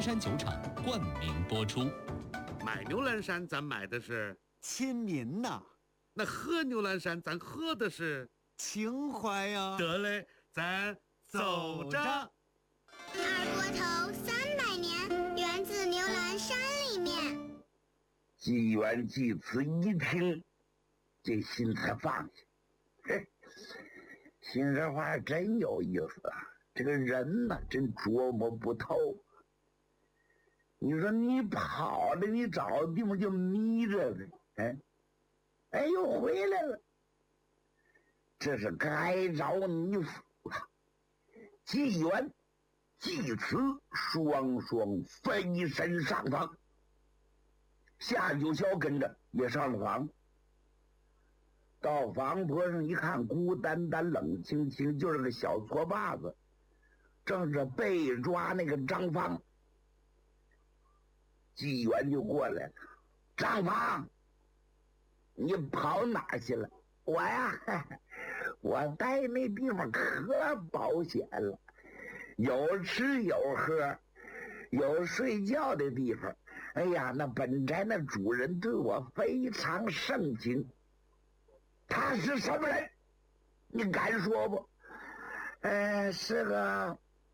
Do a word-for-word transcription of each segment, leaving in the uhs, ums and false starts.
山酒厂冠名播出。 买牛栏山咱买的是亲民呐， 那喝牛栏山咱喝的是情怀呀。 得嘞，咱走着。 二锅头三百年，源自牛栏山里面。 纪元济慈一听，这心才放下。嘿，心里话真有意思啊！这个人呢，真琢磨不透。你说你跑了，你找地方就迷着了，哎，哎，又回来了。这是该找你死了。纪元、济慈双双飞身上房，夏九霄跟着也上了房。到房坡上一看，孤单单、冷清清，就是个小矬把子，正是被抓那个张芳。纪元就过来了，张芳，你跑哪去了？我呀，我在那地方可保险了，有吃有喝，有睡觉的地方。哎呀，那本宅那主人对我非常盛情。他是什么人？你敢说不？呃，是个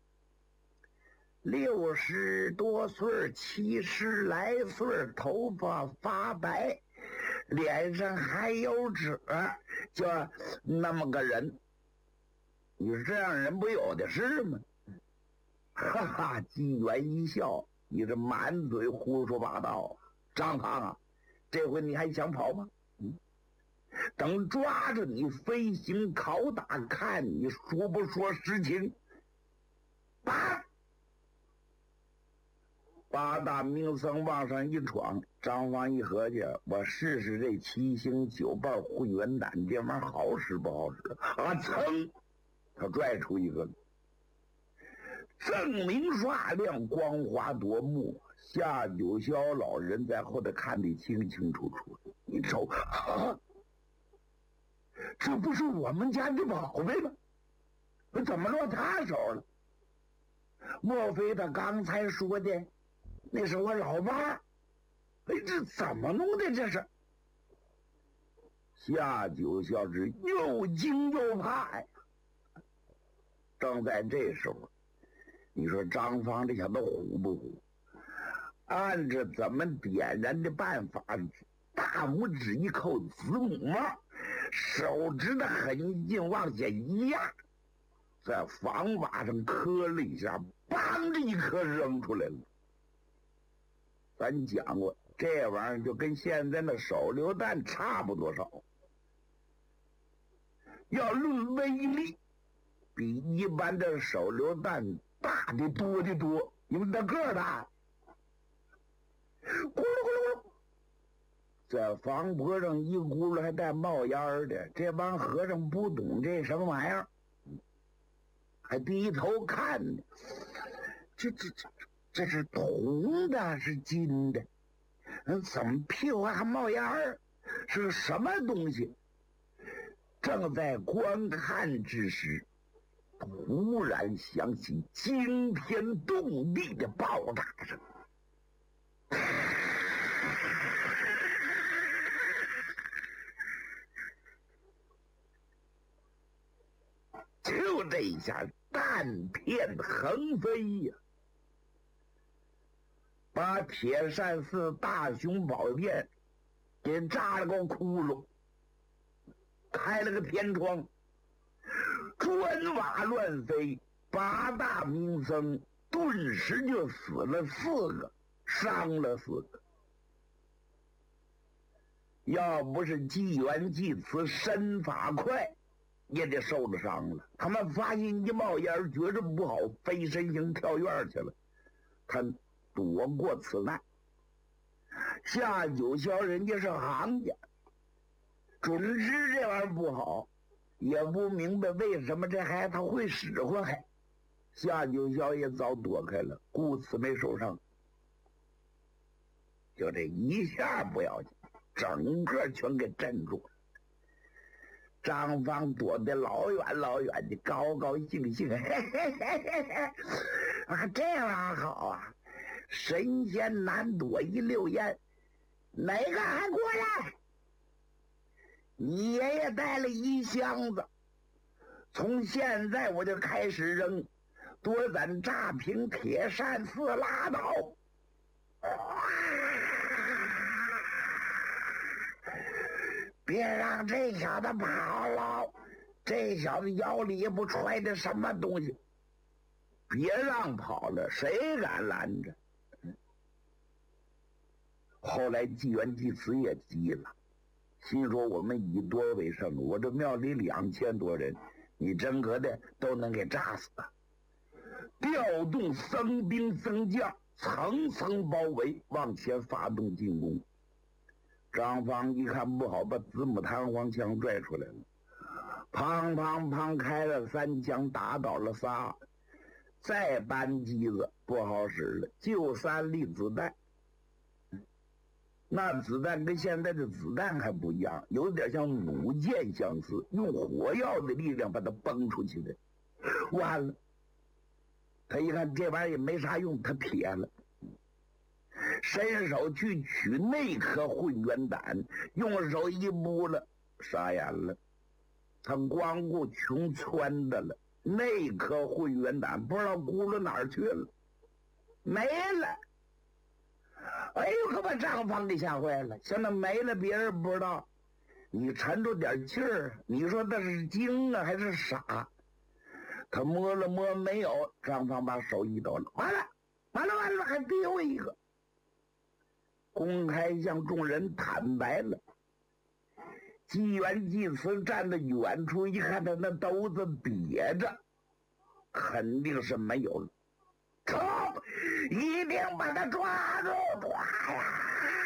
六十多岁、七十来岁，头发发白，脸上还有褶，就那么个人。你说这样人不有的是吗？哈哈，纪元一笑，你这满嘴胡说八道。张胖啊，这回你还想跑吗？嗯，等抓着你飞行拷打，看你说不说实情。八八大名僧往上一闯，张方一合计，我试试这七星九瓣护元胆，这玩意儿好使不好使啊？噌，他拽出一个锃明刷亮，光滑夺目。夏九霄老人在后头看得清清楚楚。你瞅啊，这不是我们家的宝贝吗？怎么落他手了？莫非他刚才说的那是我老爸？哎，这怎么弄的？这是夏九霄是又惊又怕呀。正在这时候，你说张芳这小子虎不虎？按着咱们点燃的办法，大拇指一扣子母帽，手指的狠劲往下一压，在房瓦上磕了一下，梆，这一颗扔出来了。咱讲过，这玩意儿就跟现在的手榴弹差不多少。要论威力，比一般的手榴弹大的多的多，因为它个儿大。咕噜咕噜咕噜，在房坡上一咕噜还带冒烟的，这帮和尚不懂这什么玩意儿，还低头看呢。这这这这是铜的，是金的，嗯，怎么屁股还冒烟儿？是什么东西？正在观看之时，突然响起惊天动地的爆炸声。就这一下，弹片横飞呀，把铁扇寺大雄宝殿给炸了个窟窿，开了个天窗，砖瓦乱飞，八大名僧顿时就死了四个，伤了四个。要不是纪元济慈身法快，也得受了伤了。他们发现一冒烟，觉着不好，飞身型跳院去了。他躲过此难。夏九霄人家是行家，准知这玩意儿不好，也不明白为什么这孩子他会使唤。还夏九霄也早躲开了，故此没受伤。就这一下不要紧，整个全给镇住了。张芳躲得老远老远的，高高兴兴，嘿嘿嘿嘿嘿，啊，这玩意儿好啊！ 神仙难躲一溜烟，哪个还过来？你爷爷带了一箱子，从现在我就开始扔，多攒炸瓶、铁扇、四拉倒。别让这小子跑了，这小子腰里也不揣着什么东西，别让跑了，谁敢拦着？后来纪元济慈也急了，心说我们以多为胜，我这庙里两千多人，你真可得都能给炸死啊！调动僧兵僧将，层层包围，往前发动进攻。张方一看不好，把子母弹簧枪拽出来了，砰砰砰开了三枪，打倒了仨，再扳机子不好使了，就三粒子弹。那子弹跟现在的子弹还不一样，有点像弩箭相似，用火药的力量把它崩出去的。完了，他一看这玩意儿也没啥用，他撇了，伸手去取那颗混元胆，用手一拨了，傻眼了，他光顾穷窜的了，那颗混元胆不知道咕噜哪儿去了，没了。哎呦，可把张方给吓坏了。现在没了，别人不知道，你沉住点气儿。你说他是精啊还是傻？他摸了摸，没有。张方把手一抖了，完了，完了，完了，还丢一个。公开向众人坦白了。纪元济慈站在远处一看，他那兜子瘪着，肯定是没有了。冲！一定把他抓住！抓呀！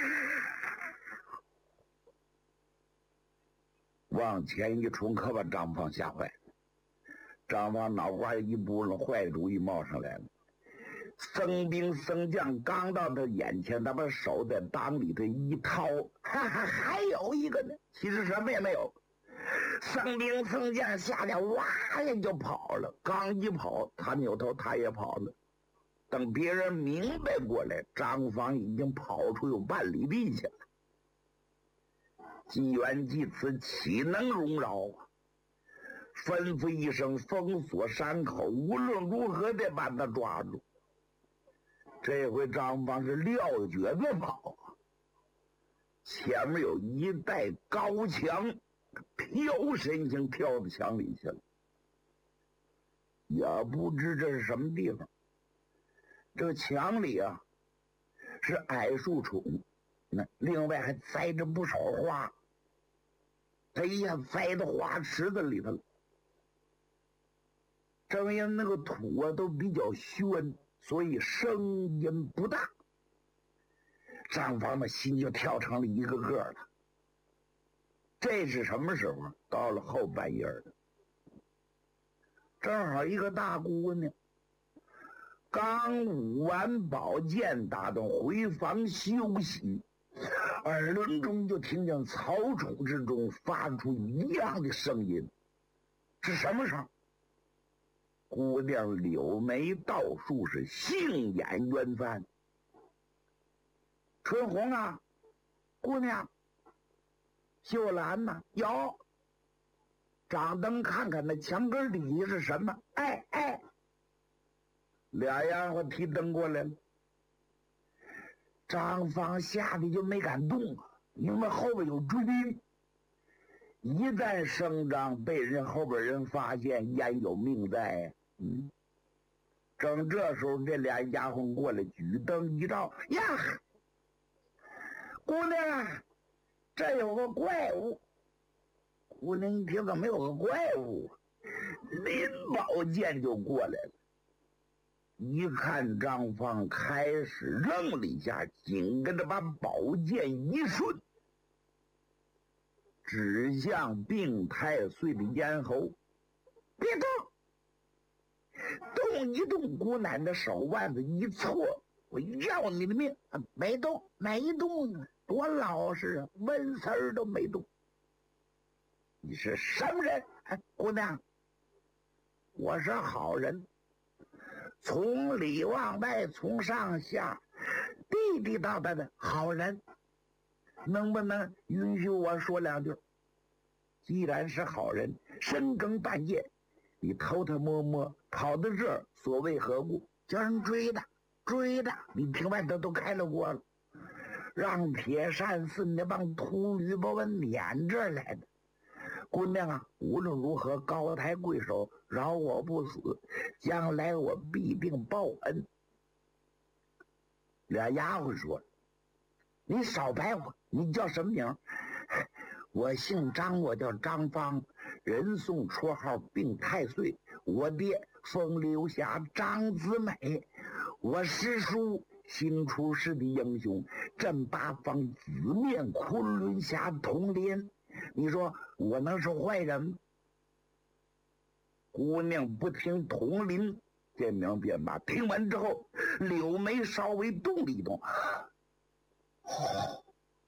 往前一冲，可把张方吓坏了。张方脑瓜一拨了，坏主意冒上来了。僧兵僧将刚到他眼前，他把手在裆里头一掏，哈哈，还有一个呢。其实什么也没有。僧兵僧将吓得哇呀就跑了，刚一跑，他扭头他也跑了。等别人明白过来，张方已经跑出有半里地去了。纪元济慈岂能容饶啊？吩咐一声，封锁山口，无论如何得把他抓住。这回张方是撂蹶子跑啊！前面有一带高墙，飘身形跳到墙里去了，也不知这是什么地方。这个墙里啊，是矮树丛，那另外还栽着不少花。他一下栽到花池子里头了。正因那个土啊都比较宣，所以声音不大。张方的心就跳成了一个个了。这是什么时候？到了后半夜了，正好一个大姑娘刚舞完宝剑，打算回房休息，耳轮中就听见草丛之中发出一样的声音，是什么声？姑娘柳眉倒竖，是杏眼圆翻。春红啊，姑娘，秀兰呐、啊，有。掌灯看看那墙根底下是什么？哎哎。俩丫鬟提灯过来了，张方吓得就没敢动啊，因为后边有追兵，一旦声张被人后边人发现，焉有命在？嗯，正这时候，这俩丫鬟过来，举灯一照，呀，姑娘，这有个怪物。姑娘一听，怎么有个怪物？拎宝剑就过来了。一看张方开始愣了一下，紧跟着把宝剑一顺，指向病太岁的咽喉。别动，动一动，姑奶奶手腕子一错，我要你的命！没动，没动啊，多老实啊，温丝儿都没动。你是什么人？哎，姑娘，我是好人。从里往外，从上下， 地地道道的好人，能不能允许我说两句？既然是好人，深更半夜你偷偷摸摸跑到这儿，所谓何故？叫人追的，追的！你听外头都开了锅了，让铁扇寺那帮秃驴把我撵这儿来的。姑娘啊，无论如何高抬贵手，饶我不死，将来我必定报恩。俩丫鬟说：“你少白话，你叫什么名？”我姓张，我叫张芳，人送绰号病太岁。我爹风流侠张子美，我师叔新出世的英雄镇八方紫面昆仑侠童莲。你说我能是坏人吗？姑娘不听童林这名便罢，听完之后柳眉稍微动了一动。哦，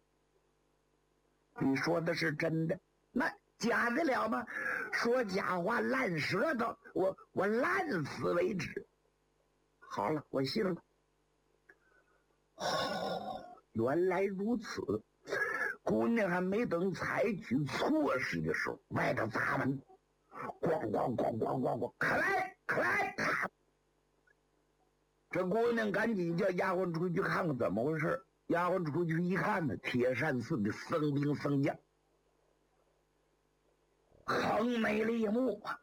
你说的是真的，那假的了吗？说假话烂舌头，我我烂死为止。好了，我信了。哦，原来如此。姑娘还没等采取措施的时候，外头砸门，咣咣咣咣咣咣，快来快来！这姑娘赶紧叫丫鬟出去看看怎么回事。丫鬟出去一看呢，铁扇寺的僧兵僧将横眉立目啊！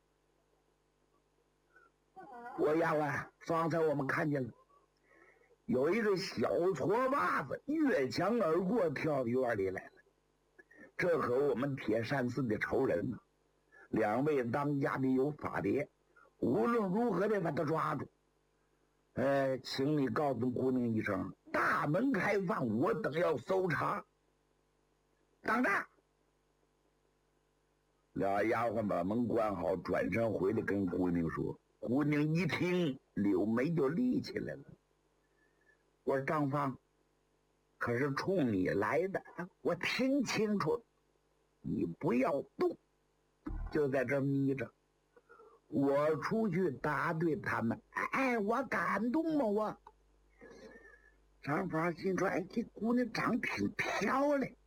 我丫鬟，方才我们看见了，有一个小矬娃子越墙而过，跳到院里来了。这和我们铁扇寺的仇人呢，两位当家的有法爹，无论如何得把他抓住。呃，请你告诉姑娘一声，大门开放，我等要搜查。当着。俩丫鬟把门关好，转身回来跟姑娘说。姑娘一听，柳眉就立起来了。我说张芳，可是冲你来的，我听清楚了，你不要动，就在这眯着。我出去答对他们，哎，我感动吗？我张芳心说，哎，这姑娘长挺漂亮，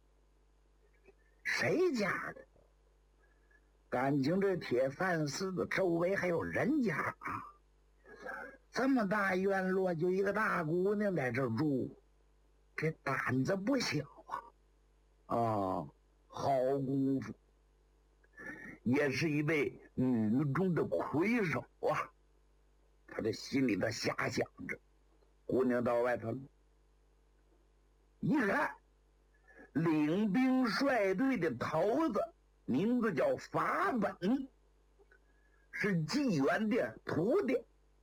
谁家的？感情这铁扇寺的周围还有人家啊！这么大院落，就一个大姑娘在这住，这胆子不小啊！啊，好功夫，也是一位女中的魁首啊！他这心里头瞎想着。姑娘到外头了，一看，领兵率队的头子名字叫法本，是纪元的徒弟。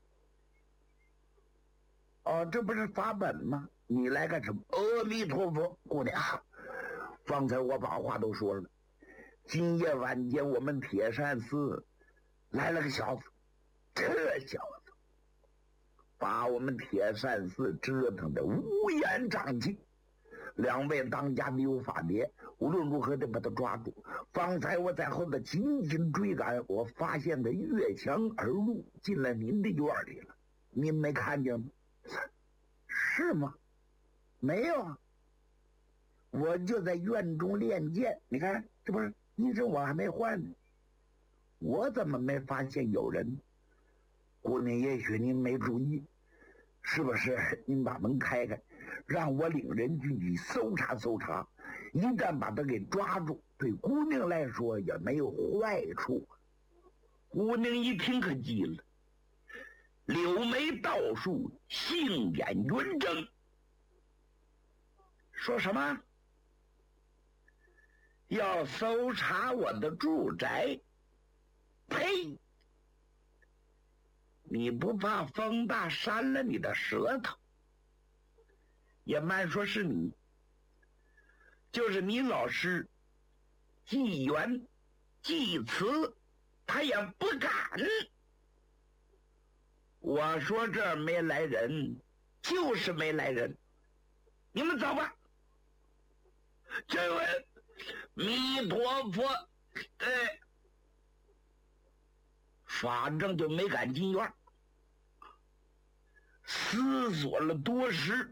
哦，这不是法本吗？你来干什么？阿弥陀佛，姑娘，方才我把话都说了。今夜晚间，我们铁扇寺来了个小子，这小子把我们铁扇寺折腾得乌烟瘴气。两位当家的有法爹，无论如何得把他抓住。方才我在后头紧紧追赶，我发现他越墙而入，进了您的院里了。您没看见吗？是吗？没有啊，我就在院中练剑。你看，这不是衣裳我还没换呢，我怎么没发现有人？姑娘，也许您没注意，是不是？您把门开开，让我领人进去搜查搜查，一旦把他给抓住，对姑娘来说也没有坏处。姑娘一听可急了，柳眉倒竖，杏眼圆睁。说什么？要搜查我的住宅？呸！你不怕风大扇了你的舌头？也慢说是你，就是你老师纪元、纪慈，他也不敢。我说这儿没来人，就是没来人，你们走吧。这位弥陀佛，哎，法正就没敢进院，思索了多时，